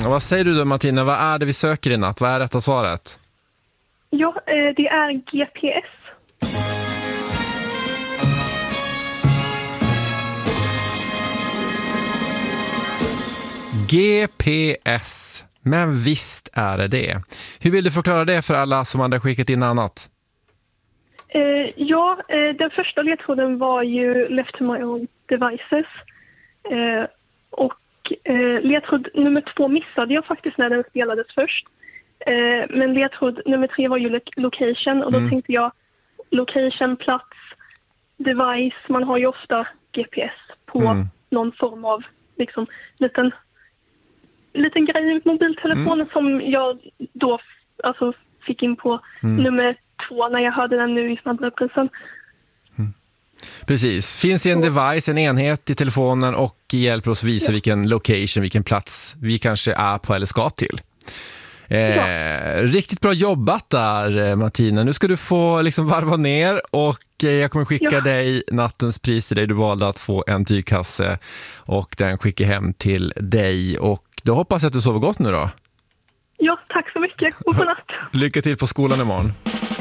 Vad säger du då, Martina? Vad är det vi söker i natt? Vad är rätta svaret? Ja, det är GPS. GPS. Men visst är det det. Hur vill du förklara det för alla som hade skickat in annat? Den första ledtråden var ju left to my own devices. Och ledtråd nummer 2 missade jag faktiskt när den spelades först. Men ledtråd nummer 3 var ju location. Och då tänkte jag location, plats, device. Man har ju ofta GPS på någon form av liksom, liten grej i mobiltelefonen som jag då alltså, fick in på nummer 2 när jag hörde den nu i snabbreprisen. Precis. Finns det en device, en enhet i telefonen och hjälper oss visa vilken location, vilken plats vi kanske är på eller ska till. Riktigt bra jobbat där, Martina. Nu ska du få liksom varva ner och jag kommer skicka dig nattens pris till dig. Du valde att få en tygkasse och den skickar hem till dig. Och då hoppas jag att du sover gott nu då. Ja, tack så mycket och god natt. Lycka till på skolan imorgon.